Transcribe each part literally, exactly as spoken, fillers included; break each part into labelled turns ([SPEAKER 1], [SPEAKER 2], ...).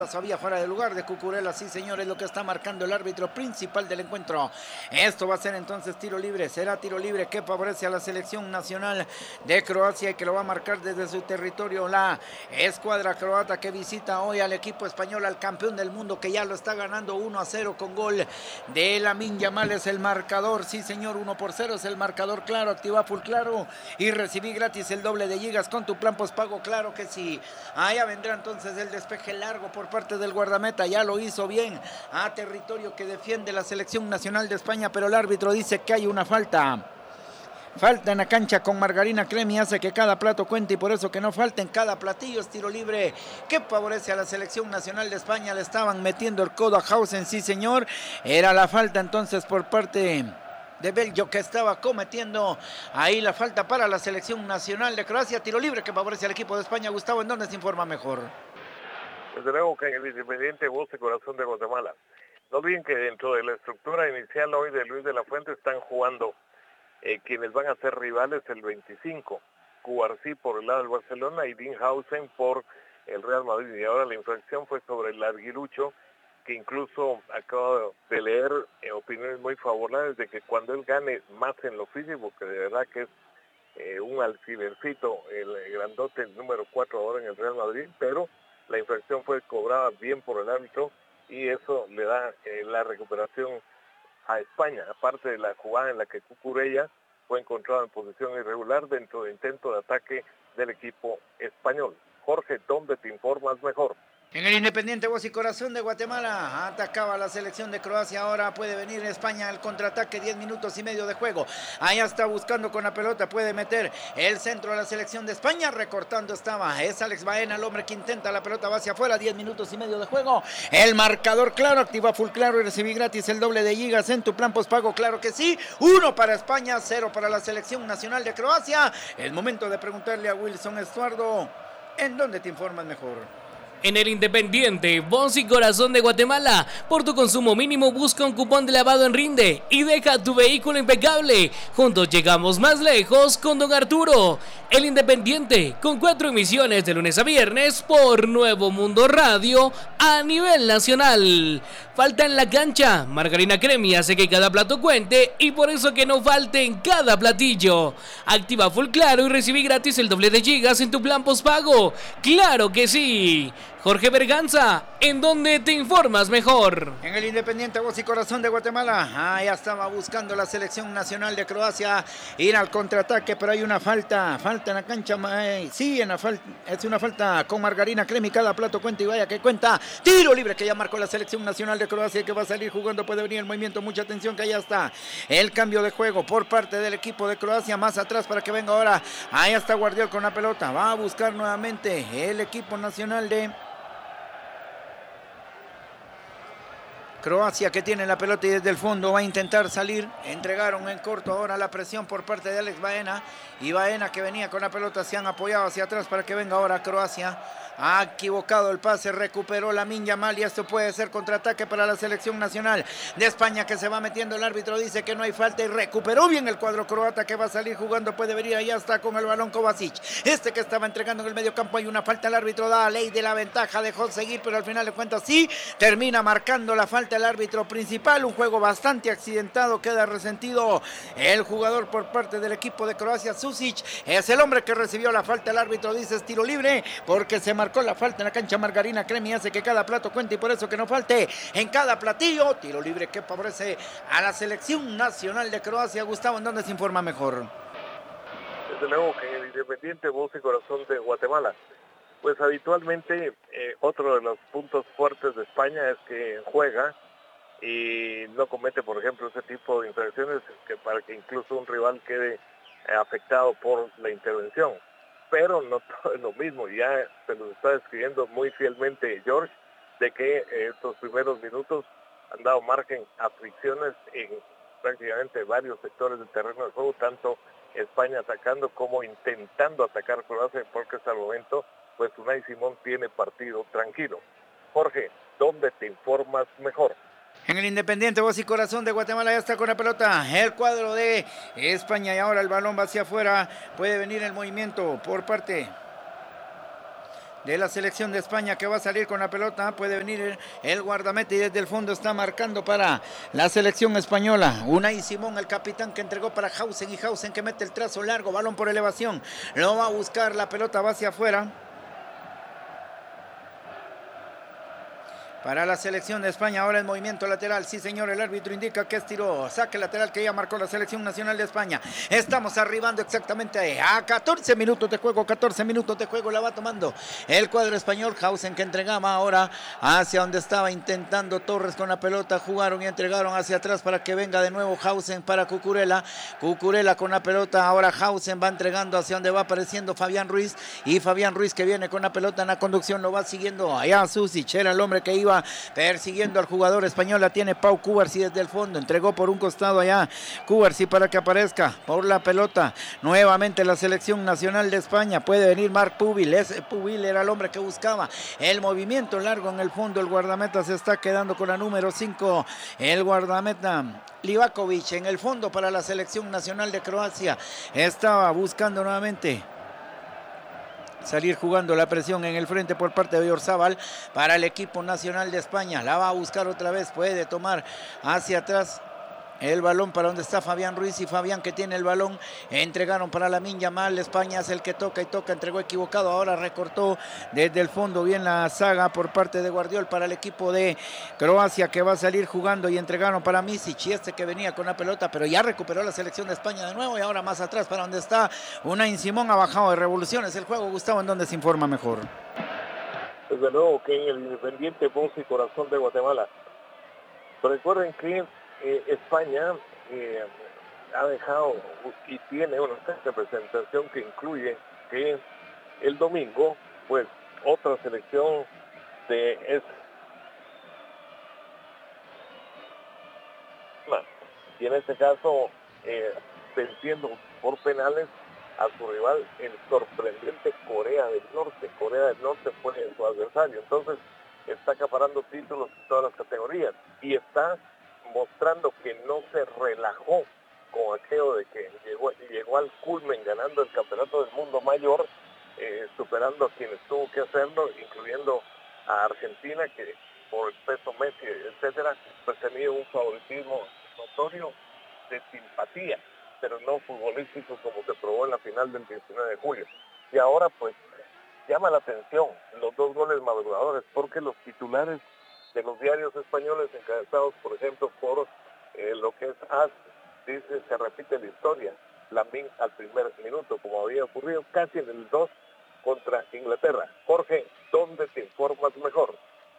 [SPEAKER 1] Había fuera de lugar de Cucurella, sí señor, es lo que está marcando el árbitro principal del encuentro. Esto va a ser entonces tiro libre, será tiro libre que favorece a la selección nacional de Croacia y que lo va a marcar desde su territorio la escuadra croata que visita hoy al equipo español, al campeón del mundo que ya lo está ganando uno a cero con gol de Lamine Yamal. Es el marcador, sí señor, uno por cero es el marcador, claro, activa full claro y recibí gratis el doble de gigas con tu plan postpago, claro que sí. Allá vendrá entonces el despeje largo por parte del guardameta, ya lo hizo bien a territorio que defiende la selección nacional de España, pero el árbitro dice que hay una falta. Falta en la cancha con Margarina Cremi, hace que cada plato cuente y por eso que no falten cada platillo. Es tiro libre que favorece a la selección nacional de España. Le estaban metiendo el codo a Hausen, sí señor. Era la falta entonces por parte de Belgio que estaba cometiendo ahí la falta para la selección nacional de Croacia. Tiro libre que favorece al equipo de España. Gustavo, ¿en dónde se informa mejor?
[SPEAKER 2] Desde luego que en el Independiente Voz de Corazón de Guatemala. No olviden que dentro de la estructura inicial hoy de Luis de la Fuente están jugando eh, quienes van a ser rivales el veinticinco. Cubarsí por el lado del Barcelona y Dinhausen por el Real Madrid. Y ahora la infracción fue sobre el Arguirucho, que incluso acabo de leer eh, opiniones muy favorables de que cuando él gane más en lo físico, que de verdad que es eh, un alfilercito, el grandote, el número cuatro ahora en el Real Madrid, pero la infracción fue cobrada bien por el árbitro y eso le da eh, la recuperación a España, aparte de la jugada en la que Cucurella fue encontrado en posición irregular dentro del intento de ataque del equipo español. Jorge, ¿dónde te informas mejor?
[SPEAKER 1] En el Independiente Voz y Corazón de Guatemala, atacaba la selección de Croacia, ahora puede venir España al contraataque, diez minutos y medio de juego, allá está buscando con la pelota, puede meter el centro a la selección de España, recortando estaba, es Alex Baena, el hombre que intenta, la pelota va hacia afuera, diez minutos y medio de juego, el marcador claro, activa full claro y recibí gratis el doble de gigas en tu plan postpago, claro que sí, uno para España, cero para la selección nacional de Croacia. El momento de preguntarle a Wilson Estuardo, ¿en dónde te informas mejor?
[SPEAKER 3] En el Independiente, Voz y Corazón de Guatemala. Por tu consumo mínimo busca un cupón de lavado en Rinde y deja tu vehículo impecable. Juntos llegamos más lejos con Don Arturo. El Independiente, con cuatro emisiones de lunes a viernes por Nuevo Mundo Radio a nivel nacional. Falta en la cancha, Margarina Cremi hace que cada plato cuente y por eso que no falte en cada platillo. Activa full claro y recibí gratis el doble de gigas en tu plan postpago. ¡Claro que sí! Jorge Berganza, ¿en dónde te informas mejor?
[SPEAKER 1] En el Independiente Voz y Corazón de Guatemala, ah, ya estaba buscando la selección nacional de Croacia ir al contraataque, pero hay una falta, falta en la cancha, eh, sí, en la falta, es una falta con Margarina Cremi, cada plato cuenta y vaya que cuenta, tiro libre que ya marcó la selección nacional de Croacia que va a salir jugando, puede venir el movimiento, mucha atención que allá está, el cambio de juego por parte del equipo de Croacia, más atrás para que venga ahora, ahí está Guardiol con la pelota, va a buscar nuevamente el equipo nacional de Croacia que tiene la pelota y desde el fondo va a intentar salir. Entregaron en corto ahora la presión por parte de Alex Baena. Y Baena que venía con la pelota se han apoyado hacia atrás para que venga ahora Croacia. Ha equivocado el pase, recuperó Lamine Yamal y esto puede ser contraataque para la selección nacional de España que se va metiendo. El árbitro dice que no hay falta y recuperó bien el cuadro croata que va a salir jugando. Puede venir, allá está con el balón Kovacic. Este que estaba entregando en el medio campo, hay una falta, el árbitro da ley de la ventaja, dejó seguir, pero al final de cuentas sí, termina marcando la falta el árbitro principal. Un juego bastante accidentado, queda resentido el jugador por parte del equipo de Croacia. Susic es el hombre que recibió la falta, el árbitro dice es tiro libre porque se marcó la falta en la cancha. Margarina Cremi hace que cada plato cuente y por eso que no falte en cada platillo. Tiro libre que favorece a la selección nacional de Croacia. Gustavo, ¿en dónde se informa mejor?
[SPEAKER 2] Desde luego que en el Independiente Voz y Corazón de Guatemala. Pues habitualmente eh, otro de los puntos fuertes de España es que juega y no comete, por ejemplo, ese tipo de infracciones que para que incluso un rival quede eh, afectado por la intervención. Pero no todo es lo mismo, ya se nos está describiendo muy fielmente George, de que eh, estos primeros minutos han dado margen a fricciones en prácticamente varios sectores del terreno de juego, tanto España atacando como intentando atacar Croacia, porque hasta el momento, pues Unai Simón tiene partido tranquilo. Jorge, ¿dónde te informas mejor?
[SPEAKER 1] En el Independiente Voz y Corazón de Guatemala ya está con la pelota el cuadro de España y ahora el balón va hacia afuera, puede venir el movimiento por parte de la selección de España que va a salir con la pelota. Puede venir el guardameta y desde el fondo está marcando para la selección española. Unai Simón, el capitán, que entregó para Hausen, y Hausen que mete el trazo largo, balón por elevación. Lo va a buscar, la pelota va hacia afuera. Para la selección de España, ahora el movimiento lateral. Sí, señor, el árbitro indica que es tiro. Saque lateral que ya marcó la selección nacional de España. Estamos arribando exactamente a catorce minutos de juego. catorce minutos de juego la va tomando el cuadro español. Hausen que entregaba ahora hacia donde estaba intentando Torres con la pelota. Jugaron y entregaron hacia atrás para que venga de nuevo Hausen para Cucurella. Cucurella con la pelota. Ahora Hausen va entregando hacia donde va apareciendo Fabián Ruiz. Y Fabián Ruiz que viene con la pelota en la conducción. Lo va siguiendo allá Susic. Era el hombre que iba persiguiendo al jugador español. La tiene Pau Cubarsí desde el fondo, entregó por un costado allá Cubarsí para que aparezca por la pelota nuevamente la selección nacional de España. Puede venir Marc Pubil. Ese Pubil era el hombre que buscaba el movimiento largo en el fondo. El guardameta se está quedando con la número cinco, el guardameta Livakovic en el fondo para la selección nacional de Croacia. Estaba buscando nuevamente salir jugando la presión en el frente por parte de Oyarzábal para el equipo nacional de España. La va a buscar otra vez, puede tomar hacia atrás el balón para donde está Fabián Ruiz, y Fabián que tiene el balón, entregaron para Lamine Yamal. España es el que toca y toca, entregó equivocado, ahora recortó desde el fondo bien la saga por parte de Guardiol para el equipo de Croacia que va a salir jugando, y entregaron para Misic, y este que venía con la pelota, pero ya recuperó la selección de España de nuevo, y ahora más atrás para donde está Unai Simón. Ha bajado de revoluciones el juego. Gustavo, ¿en dónde se informa mejor?
[SPEAKER 2] Desde luego que en el Independiente Voz y Corazón de Guatemala. Pero recuerden que Eh, España eh, ha dejado y tiene una representación que incluye que el domingo, pues, otra selección de es y en este caso eh, venciendo por penales a su rival, el sorprendente Corea del Norte. Corea del Norte fue su adversario, entonces está acaparando títulos en todas las categorías y está mostrando que no se relajó con aquello de que llegó, llegó al culmen ganando el campeonato del mundo mayor, eh, superando a quienes tuvo que hacerlo, incluyendo a Argentina, que por el peso Messi, etcétera, pues tenía un favoritismo notorio de simpatía, pero no futbolístico como se probó en la final del diecinueve de julio. Y ahora pues llama la atención los dos goles madrugadores, porque los titulares de los diarios españoles, encabezados por ejemplo por eh, lo que es AS, dice: se repite la historia, Lamine al primer minuto, como había ocurrido casi en el dos contra Inglaterra. Jorge, ¿dónde te informas mejor?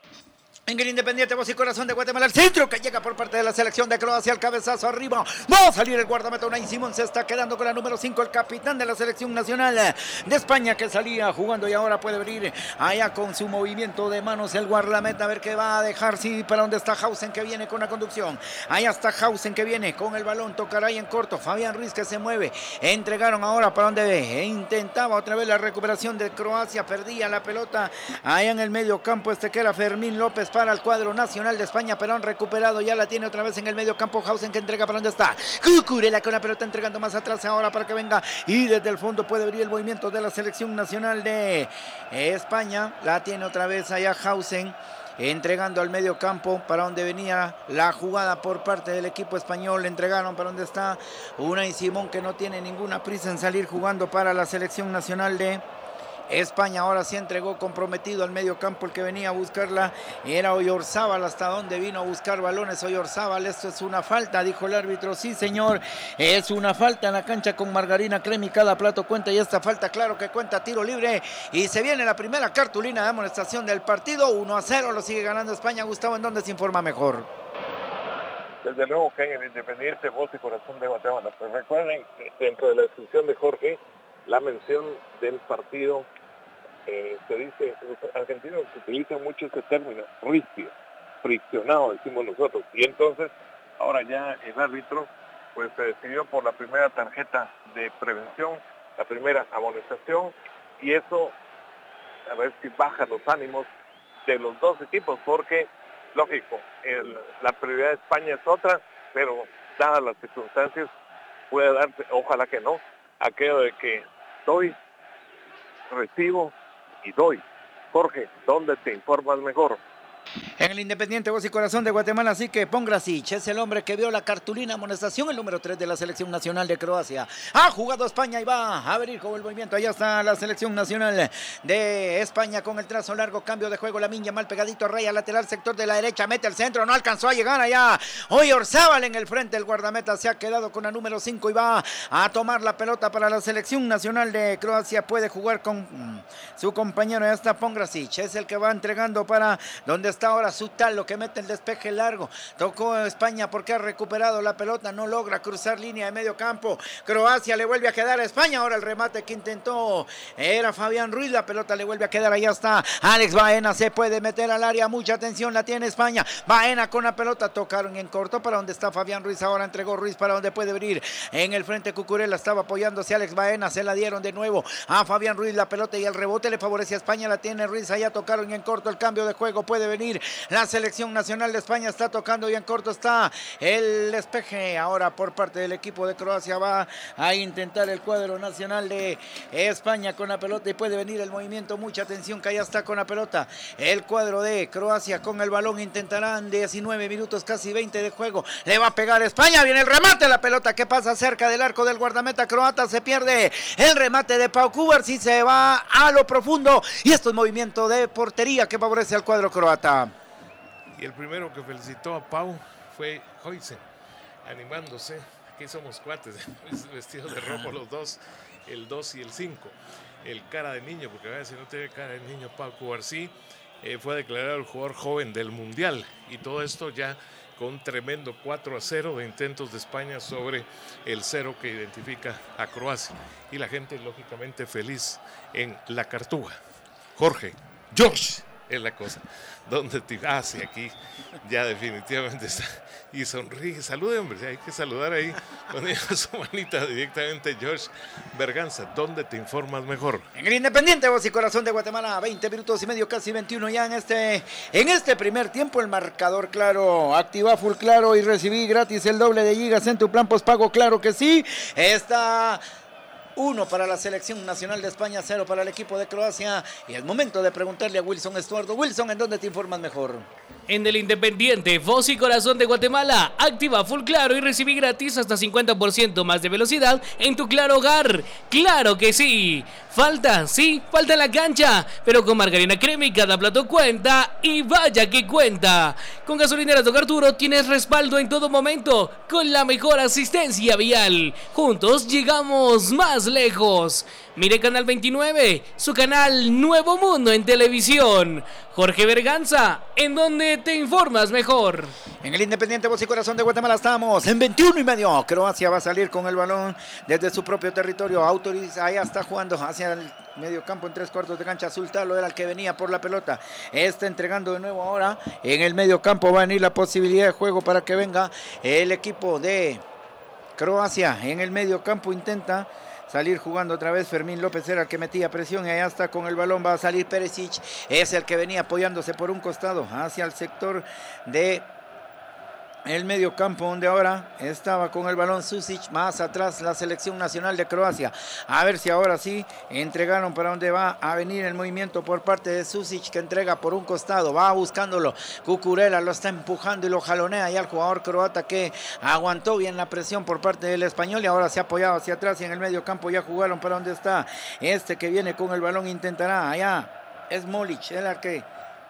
[SPEAKER 1] En el Independiente Voz y Corazón de Guatemala, el centro que llega por parte de la selección de Croacia, el cabezazo arriba, va a salir el guardameta Unai Simón, se está quedando con la número cinco, el capitán de la selección nacional de España que salía jugando, y ahora puede venir allá con su movimiento de manos el guardameta, a ver qué va a dejar. Sí, para donde está Hausen que viene con la conducción, allá está Hausen que viene con el balón, tocará ahí en corto, Fabián Ruiz que se mueve, entregaron ahora para donde ve, intentaba otra vez la recuperación de Croacia, perdía la pelota allá en el medio campo, este que era Fermín López para el cuadro nacional de España, pero han recuperado, ya la tiene otra vez en el medio campo Hausen que entrega para donde está Cucurella con la pelota, entregando más atrás ahora para que venga, y desde el fondo puede venir el movimiento de la selección nacional de España, la tiene otra vez allá Hausen, entregando al medio campo para donde venía la jugada por parte del equipo español, entregaron para donde está Unai Simón que no tiene ninguna prisa en salir jugando para la selección nacional de España. Ahora sí entregó comprometido al medio campo, el que venía a buscarla era Oyarzábal, hasta donde vino a buscar balones Oyarzábal. Esto es una falta, dijo el árbitro. Sí, señor, es una falta en la cancha con margarina, crema y cada plato cuenta, y esta falta claro que cuenta, tiro libre, y se viene la primera cartulina de amonestación del partido. Uno a cero lo sigue ganando España. Gustavo, ¿en dónde se informa mejor?
[SPEAKER 2] Desde luego que en el Independiente Voz y Corazón de Guatemala. Pues recuerden, dentro de la descripción de Jorge, la mención del partido, eh, se dice, los argentinos utilizan mucho ese término, ripio, friccionado, decimos nosotros, y entonces ahora ya el árbitro pues se decidió por la primera tarjeta de prevención, la primera amonestación, y eso a ver si baja los ánimos de los dos equipos, porque lógico, el, la prioridad de España es otra, pero dadas las circunstancias puede darse, ojalá que no, aquello de que doy, recibo y doy. Jorge, ¿dónde te informas mejor?
[SPEAKER 1] En el Independiente Voz y Corazón de Guatemala, así que Pongracic es el hombre que vio la cartulina amonestación, el número tres de la selección nacional de Croacia. Ha jugado España y va a abrir con el movimiento. Allá está la selección nacional de España con el trazo largo, cambio de juego. Lamine Yamal pegadito a raya lateral, sector de la derecha, mete el centro, no alcanzó a llegar allá. Hoy Orzábal en el frente, el guardameta se ha quedado con la número cinco y va a tomar la pelota para la selección nacional de Croacia. Puede jugar con su compañero, ya está Pongracic, es el que va entregando para donde está ahora Sutalo, que mete el despeje largo. Tocó España porque ha recuperado la pelota, no logra cruzar línea de medio campo. Croacia le vuelve a quedar a España. Ahora el remate que intentó era Fabián Ruiz, la pelota le vuelve a quedar, allá está Alex Baena, se puede meter al área, mucha atención la tiene España. Baena con la pelota, tocaron en corto para donde está Fabián Ruiz, ahora entregó Ruiz para donde puede venir. En el frente Cucurella estaba apoyándose Alex Baena, se la dieron de nuevo a Fabián Ruiz, la pelota y el rebote le favorece a España, la tiene Ruiz, allá tocaron en corto, el cambio de juego, puede venir la selección nacional de España, está tocando y en corto está el despeje ahora por parte del equipo de Croacia. Va a intentar el cuadro nacional de España con la pelota y puede venir el movimiento, mucha atención que allá está con la pelota el cuadro de Croacia con el balón, intentarán diecinueve minutos, casi veinte de juego, le va a pegar España, viene el remate, la pelota que pasa cerca del arco del guardameta croata, se pierde el remate de Pau Kubarsi, se va a lo profundo y esto es movimiento de portería que favorece al cuadro croata.
[SPEAKER 4] Y el primero que felicitó a Pau fue Huijsen, animándose. Aquí somos cuates, vestidos de rojo los dos, el dos y el cinco. El cara de niño, porque a ver si no tiene cara de niño, Pau Kubarsi eh, fue declarado el jugador joven del Mundial. Y todo esto ya con un tremendo cuatro a cero de intentos de España sobre el cero que identifica a Croacia. Y la gente, lógicamente, feliz en la Cartuja. Jorge, George. Es la cosa, donde te ah, sí, aquí ya definitivamente está, y sonríe, salude hombre, hay que saludar ahí, poniendo su manita directamente. George Berganza, ¿dónde te informas mejor?
[SPEAKER 1] En el Independiente Voz y Corazón de Guatemala, veinte minutos y medio, casi veintiuno ya en este, en este primer tiempo, el marcador claro, activa full claro y recibí gratis el doble de gigas en tu plan postpago, claro que sí, está uno para la selección nacional de España, cero para el equipo de Croacia. Y es momento de preguntarle a Wilson Estuardo. Wilson, ¿en dónde te informas mejor?
[SPEAKER 3] En el Independiente Voz y Corazón de Guatemala, activa full claro y recibí gratis hasta cincuenta por ciento más de velocidad en tu Claro Hogar. ¡Claro que sí! Falta, sí, falta en la cancha, pero con margarina Cremi cada plato cuenta y vaya que cuenta. Con Gasolineras Don Arturo tienes respaldo en todo momento, con la mejor asistencia vial. Juntos llegamos más lejos. Mire Canal veintinueve, su canal Nuevo Mundo en televisión. Jorge Berganza, ¿en dónde te informas mejor?
[SPEAKER 1] En el Independiente Voz y Corazón de Guatemala estamos en veintiuno y medio. Croacia va a salir con el balón desde su propio territorio. Autoriza, allá está jugando hacia el medio campo en tres cuartos de cancha. Sultalo era el que venía por la pelota. Está entregando de nuevo ahora. En el medio campo va a venir la posibilidad de juego para que venga el equipo de Croacia. En el medio campo intenta salir jugando otra vez. Fermín López era el que metía presión y allá está con el balón. Va a salir Perisic, es el que venía apoyándose por un costado hacia el sector de el medio campo, donde ahora estaba con el balón Susic, más atrás la selección nacional de Croacia. A ver si ahora sí entregaron para donde va a venir el movimiento por parte de Susic, que entrega por un costado, va buscándolo. Cucurella lo está empujando y lo jalonea y al jugador croata, que aguantó bien la presión por parte del español y ahora se ha apoyado hacia atrás y en el medio campo ya jugaron para donde está este que viene con el balón. Intentará allá, es Molic, el que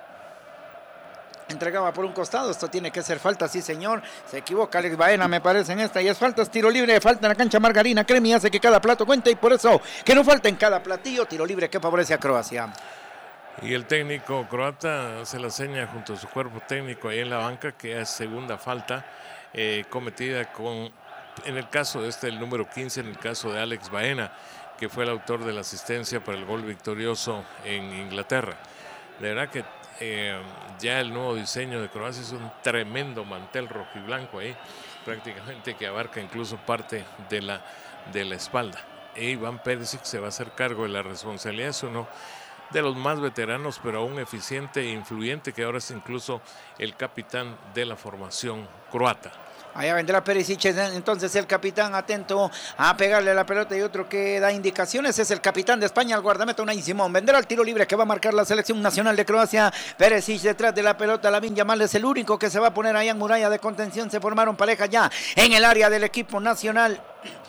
[SPEAKER 1] entregaba por un costado. Esto tiene que ser falta, sí señor, se equivoca Alex Baena me parece en esta, y es falta, es tiro libre, falta en la cancha. Margarina Cremi hace que cada plato cuente y por eso que no falta en cada platillo. Tiro libre que favorece a Croacia.
[SPEAKER 4] Y el técnico croata se la seña junto a su cuerpo técnico ahí en la banca, que es segunda falta eh, cometida con, en el caso de este, el número quince, en el caso de Alex Baena, que fue el autor de la asistencia para el gol victorioso en Inglaterra. De verdad que Eh, ya el nuevo diseño de Croacia es un tremendo mantel rojiblanco ahí, prácticamente que abarca incluso parte de la, de la espalda. E Iván Perisic se va a hacer cargo de la responsabilidad, es uno de los más veteranos, pero aún eficiente e influyente, que ahora es incluso el capitán de la formación croata.
[SPEAKER 1] Allá vendrá Perisic, entonces el capitán atento a pegarle la pelota, y otro que da indicaciones es el capitán de España, el guardameta Unai Simón. Vendrá el tiro libre que va a marcar la selección nacional de Croacia. Perisic detrás de la pelota, Lamine Yamal es el único que se va a poner allá en muralla de contención. Se formaron parejas ya en el área del equipo nacional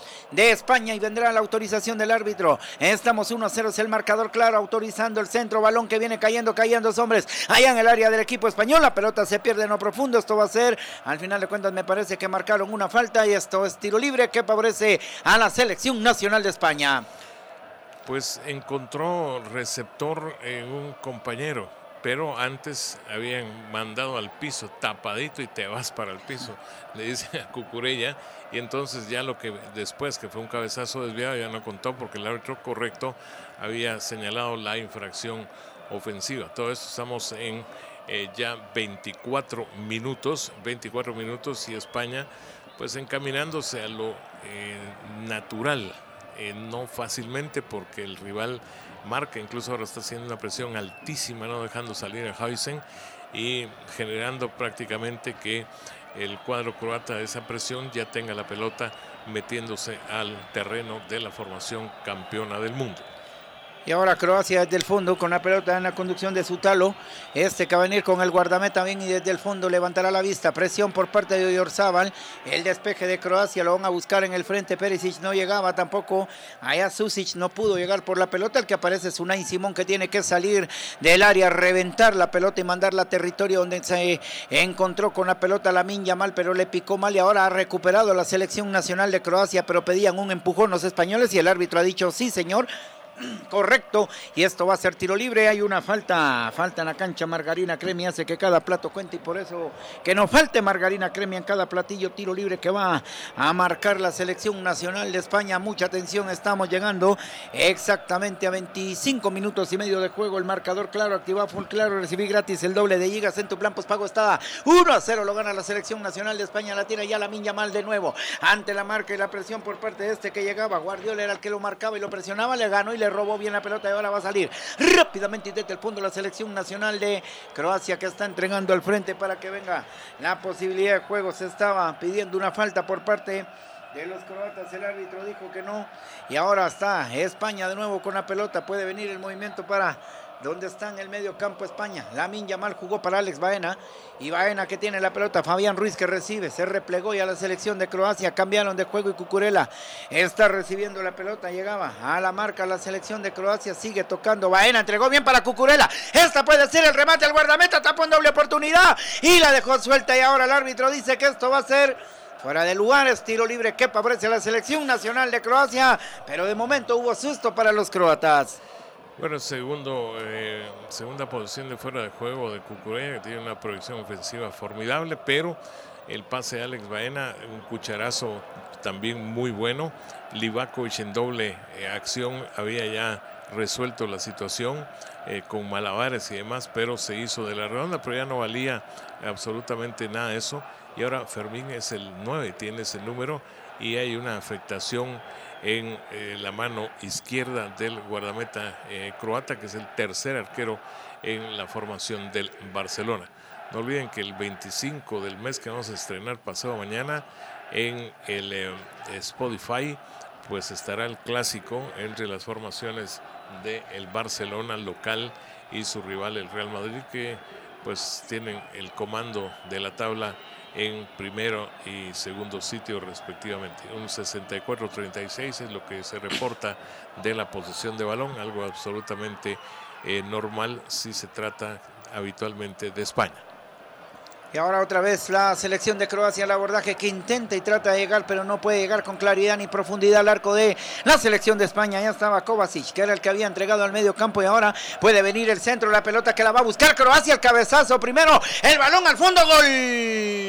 [SPEAKER 1] de España y vendrá la autorización del árbitro. Estamos uno a cero, es el marcador claro, autorizando el centro, balón que viene cayendo, cayendo dos hombres allá en el área del equipo español. La pelota se pierde en lo profundo. Esto va a ser, al final de cuentas me parece que marcaron una falta, y esto es tiro libre que favorece a la selección nacional de España.
[SPEAKER 4] Pues encontró receptor en un compañero, pero antes habían mandado al piso, tapadito y te vas para el piso, le dice a Cucurella, y entonces ya lo que después, que fue un cabezazo desviado, ya no contó porque el árbitro correcto había señalado la infracción ofensiva. Todo esto estamos en eh, ya veinticuatro minutos, veinticuatro minutos, y España pues encaminándose a lo eh, natural, eh, no fácilmente porque el rival marca, incluso ahora está haciendo una presión altísima, no dejando salir a Huijsen y generando prácticamente que el cuadro croata de esa presión ya tenga la pelota metiéndose al terreno de la formación campeona del mundo.
[SPEAKER 1] Y ahora Croacia desde el fondo con la pelota en la conducción de Zutalo. Este que va a venir con el guardameta bien, y desde el fondo levantará la vista. Presión por parte de Oyarzabal. El despeje de Croacia lo van a buscar en el frente. Perisic no llegaba tampoco. Allá Susic no pudo llegar por la pelota. El que aparece es Unai Simón, que tiene que salir del área, reventar la pelota y mandarla a territorio donde se encontró con la pelota Lamine Yamal, pero le picó mal, y ahora ha recuperado la selección nacional de Croacia, pero pedían un empujón los españoles y el árbitro ha dicho sí señor, correcto, y esto va a ser tiro libre. Hay una falta, falta en la cancha. Margarina Cremi hace que cada plato cuente, y por eso que no falte margarina Cremi en cada platillo. Tiro libre que va a marcar la selección nacional de España. Mucha atención, estamos llegando exactamente a veinticinco minutos y medio de juego. El marcador claro, activa full claro, recibí gratis el doble de gigas en tu plan postpago. Está uno a cero, lo gana la selección nacional de España. La tira ya Lamine Yamal de nuevo ante la marca y la presión por parte de este que llegaba. Guardiola era el que lo marcaba y lo presionaba, le ganó y le robó bien la pelota, y ahora va a salir rápidamente desde el fondo la selección nacional de Croacia, que está entregando al frente para que venga la posibilidad de juego. Se estaba pidiendo una falta por parte de los croatas, el árbitro dijo que no, y ahora está España de nuevo con la pelota. Puede venir el movimiento para donde está en el medio campo España. Lamine Yamal jugó para Alex Baena, y Baena que tiene la pelota, Fabián Ruiz que recibe, se replegó, y a la selección de Croacia cambiaron de juego, y Cucurella está recibiendo la pelota. Llegaba a la marca la selección de Croacia, sigue tocando, Baena entregó bien para Cucurella, esta puede ser el remate al guardameta, tapó en doble oportunidad y la dejó suelta, y ahora el árbitro dice que esto va a ser fuera de lugar. Es tiro libre que favorece a la selección nacional de Croacia, pero de momento hubo susto para los croatas.
[SPEAKER 4] Bueno, segundo, eh, segunda posición de fuera de juego de Cucurella, que tiene una proyección ofensiva formidable, pero el pase de Alex Baena, un cucharazo también muy bueno. Livakovic en doble eh, acción había ya resuelto la situación eh, con malabares y demás, pero se hizo de la redonda, pero ya no valía absolutamente nada eso. Y ahora Fermín es el nueve, tiene ese número, y hay una afectación en eh, la mano izquierda del guardameta eh, croata, que es el tercer arquero en la formación del Barcelona. No olviden que el veinticinco del mes que vamos a estrenar pasado mañana en el eh, Spotify, pues estará el clásico entre las formaciones del Barcelona local y su rival el Real Madrid, que pues tienen el comando de la tabla en primero y segundo sitio respectivamente. Un sesenta y cuatro a treinta y seis es lo que se reporta de la posesión de balón, algo absolutamente eh, normal si se trata habitualmente de España.
[SPEAKER 1] Y ahora otra vez la selección de Croacia, el abordaje que intenta y trata de llegar, pero no puede llegar con claridad ni profundidad al arco de la selección de España. Ya estaba Kovacic, que era el que había entregado al medio campo, y ahora puede venir el centro, la pelota que la va a buscar Croacia, el cabezazo primero, el balón al fondo, gol.